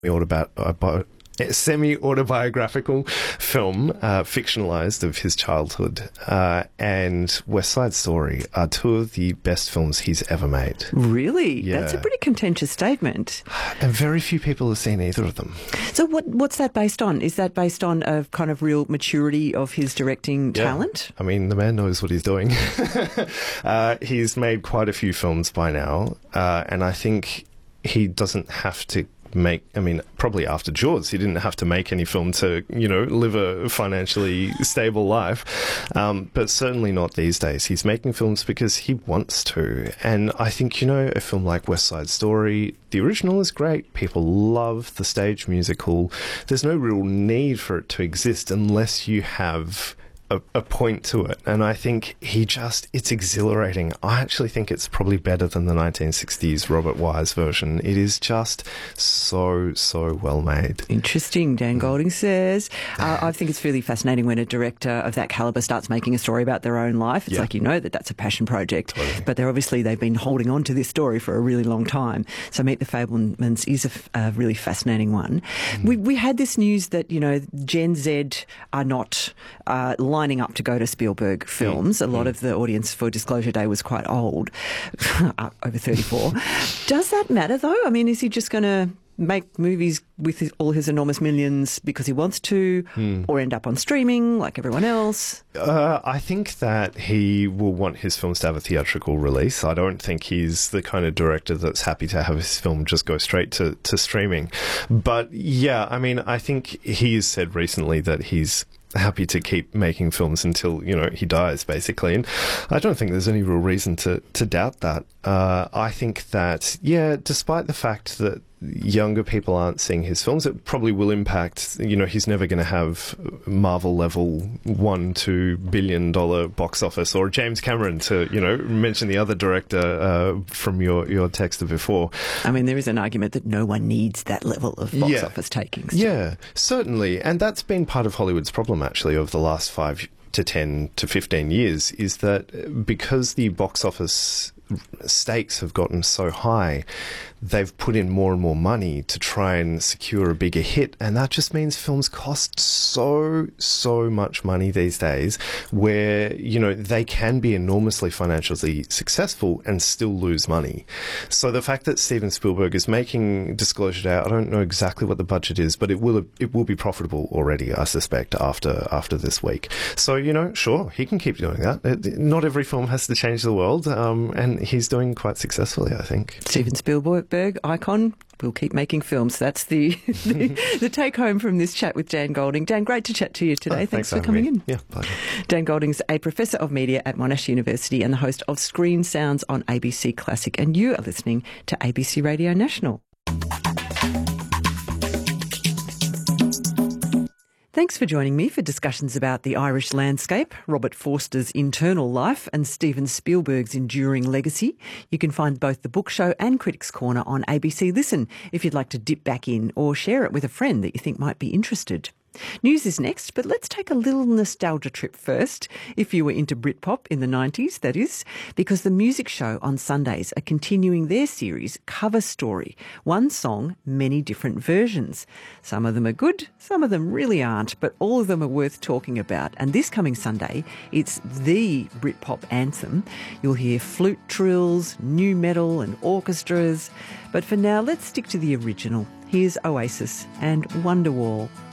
semi-autobiographical film, fictionalized, of his childhood, and West Side Story are two of the best films he's ever made. Really? Yeah. That's a pretty contentious statement. And very few people have seen either of them. So what's that based on? Is that based on a kind of real maturity of his directing talent? I mean, the man knows what he's doing. He's made quite a few films by now, and I think he doesn't have to probably after Jaws, he didn't have to make any film to, live a financially stable life. But certainly not these days. He's making films because he wants to. And I think, a film like West Side Story, the original is great. People love the stage musical. There's no real need for it to exist unless you have a point to it. And I think it's exhilarating. I actually think it's probably better than the 1960s Robert Wise version. It is just so well made. Interesting. Dan Golding says, I think it's really fascinating when a director of that caliber starts making a story about their own life. It's like, that's a passion project. Totally. But they've been holding on to this story for a really long time. So Meet the Fabelmans is a really fascinating one. We had this news that, Gen Z are not lining up to go to Spielberg films. A lot of the audience for Disclosure Day was quite old, over 34. Does that matter, though? I mean, is he just going to make movies with all his enormous millions because he wants to, or end up on streaming like everyone else? I think that he will want his films to have a theatrical release. I don't think he's the kind of director that's happy to have his film just go straight to streaming. But yeah, I think he's said recently that he's happy to keep making films until, he dies, basically. And I don't think there's any real reason to doubt that. I think that, despite the fact that younger people aren't seeing his films, it probably will impact, he's never going to have Marvel level $1-2 billion box office, or James Cameron, to, mention the other director from your text before. There is an argument that no one needs that level of box office takings. Yeah, certainly. And that's been part of Hollywood's problem, actually, over the last 5 to 10 to 15 years, is that because the box office stakes have gotten so high, they've put in more and more money to try and secure a bigger hit, and that just means films cost so much money these days, where they can be enormously financially successful and still lose money. So the fact that Steven Spielberg is making Disclosure Day, I don't know exactly what the budget is, but it will be profitable already, I suspect, after this week. So sure, he can keep doing that. Not every film has to change the world, and he's doing quite successfully, I think. Steven Spielberg, icon, will keep making films. That's the take home from this chat with Dan Golding. Dan, great to chat to you today. Thanks for coming in. Yeah, pleasure. Dan Golding's a professor of media at Monash University and the host of Screen Sounds on ABC Classic. And you are listening to ABC Radio National. Thanks for joining me for discussions about the Irish landscape, Robert Forster's internal life and Steven Spielberg's enduring legacy. You can find both the Book Show and Critics Corner on ABC Listen if you'd like to dip back in or share it with a friend that you think might be interested. News is next, but let's take a little nostalgia trip first, if you were into Britpop in the 90s, that is, because the Music Show on Sundays are continuing their series, Cover Story. One song, many different versions. Some of them are good, some of them really aren't, but all of them are worth talking about. And this coming Sunday, it's the Britpop anthem. You'll hear flute trills, new metal and orchestras. But for now, let's stick to the original. Here's Oasis and Wonderwall.